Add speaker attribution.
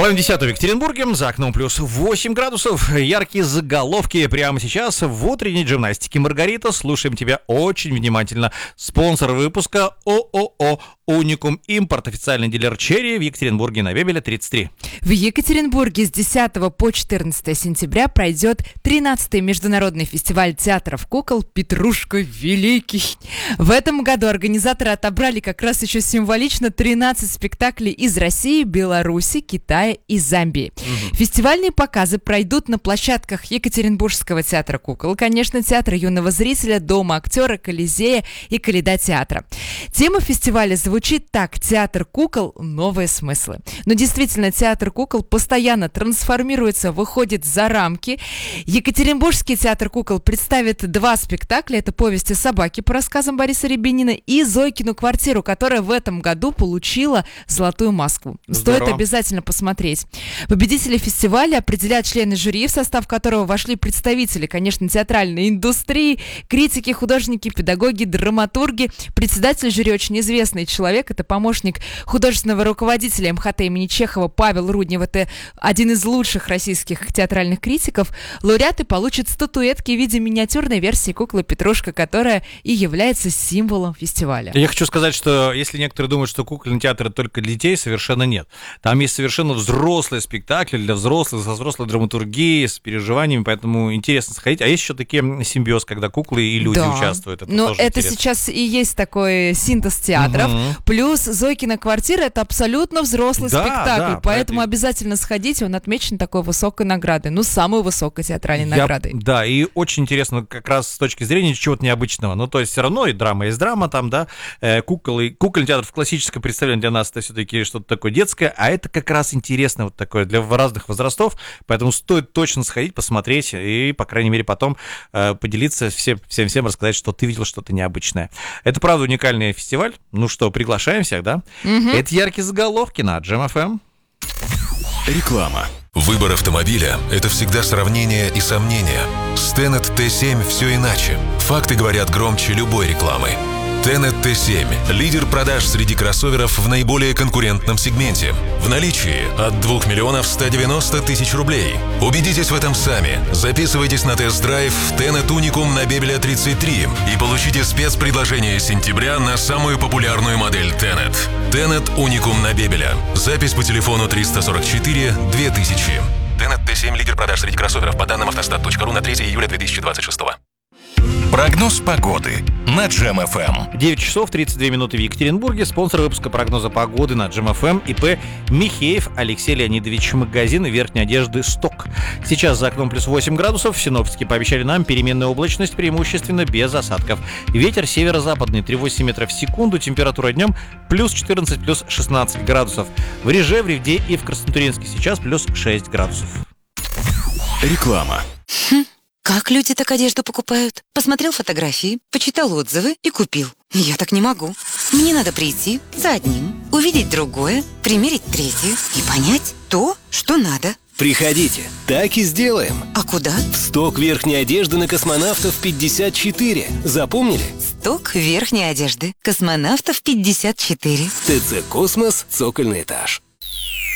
Speaker 1: Половина 10 в Екатеринбурге, за окном плюс 8 градусов, яркие заголовки прямо сейчас в утренней гимнастике. Маргарита, слушаем тебя очень внимательно. Спонсор выпуска ООО «Уникум Импорт», официальный дилер черри в Екатеринбурге на Бебеля 33.
Speaker 2: В Екатеринбурге с 10 по 14 сентября пройдет 13-й международный фестиваль театров кукол «Петрушка Великий». В этом году организаторы отобрали как раз еще символично 13 спектаклей из России, Беларуси, Китая и Замбии. Фестивальные показы пройдут на площадках Екатеринбургского театра кукол, конечно, театра юного зрителя, Дома актера, Колизея и Коляда театра. Тема фестиваля звучит так: «Театр кукол. Новые смыслы». Но действительно, театр кукол постоянно трансформируется, выходит за рамки. Екатеринбургский театр кукол представит 2 спектакля. Это «Повесть о собаке» по рассказам Бориса Рябинина и «Зойкину квартиру», которая в этом году получила «Золотую маску».
Speaker 1: Здорово.
Speaker 2: Стоит обязательно посмотреть. Победители фестиваля определят члены жюри, в состав которого вошли представители, конечно, театральной индустрии, критики, художники, педагоги, драматурги. Председатель жюри очень известный человек, это помощник художественного руководителя МХТ имени Чехова Павел Руднев. Это один из лучших российских театральных критиков. Лауреаты получат статуэтки в виде миниатюрной версии куклы Петрушка, которая и является символом фестиваля.
Speaker 1: Я хочу сказать, что если некоторые думают, что кукольный театр только для детей, совершенно нет. Там есть совершенно взрослые спектакли для взрослых, со взрослой драматургией, с переживаниями, поэтому интересно сходить. А есть еще такие симбиоз, когда куклы и люди участвуют.
Speaker 2: Но это сейчас и есть такой синтез театров. Плюс «Зойкина квартира» — это абсолютно взрослый спектакль, поэтому обязательно сходите, он отмечен такой высокой наградой, самой высокой театральной наградой.
Speaker 1: Да, и очень интересно как раз с точки зрения чего-то необычного. Ну, то есть все равно и драма есть драма там, да, кукольный театр в классическом представлении для нас это все-таки что-то такое детское, а это как раз интересно вот такое для разных возрастов, поэтому стоит точно сходить, посмотреть и, по крайней мере, потом поделиться всем рассказать, что ты видел что-то необычное. Это, правда, уникальный фестиваль. Ну что, приглашаем всех, да? Это яркие заголовки на Джем ФМ.
Speaker 3: Реклама. Выбор автомобиля – это всегда сравнение и сомнения. С Tenet T7 все иначе. Факты говорят громче любой рекламы. Tenet T7 – лидер продаж среди кроссоверов в наиболее конкурентном сегменте. В наличии от 2 190 000 рублей. Убедитесь в этом сами. Записывайтесь на тест-драйв в Tenet Unicum на Бебеля 33 и получите спецпредложение сентября на самую популярную модель Tenet. Tenet Unicum на Бебеля. Запись по телефону 344 2000. Tenet T7 – лидер продаж среди кроссоверов по данным автостат.ру на 3 июля 2026.
Speaker 4: Прогноз погоды на Джем ФМ.
Speaker 1: 9 часов 32 минуты в Екатеринбурге. Спонсор выпуска прогноза погоды на Джем ФМ ИП Михеев Алексей Леонидович, магазин верхней одежды «Сток». Сейчас за окном плюс 8 градусов. Синоптики пообещали нам переменную облачность, преимущественно без осадков. Ветер северо-западный 3,8 метров в секунду. Температура днем плюс 14, плюс 16 градусов. В Реже, в Ревде и в Краснотурьинске сейчас плюс 6 градусов.
Speaker 3: Реклама.
Speaker 5: Как люди так одежду покупают? Посмотрел фотографии, почитал отзывы и купил. Я так не могу. Мне надо прийти за одним, увидеть другое, примерить третье и понять то, что надо.
Speaker 6: Приходите, так и сделаем.
Speaker 5: А куда?
Speaker 6: В «Сток верхней одежды» на Космонавтов 54. Запомнили?
Speaker 5: «Сток верхней одежды. Космонавтов 54.
Speaker 6: ТЦ «Космос», цокольный этаж.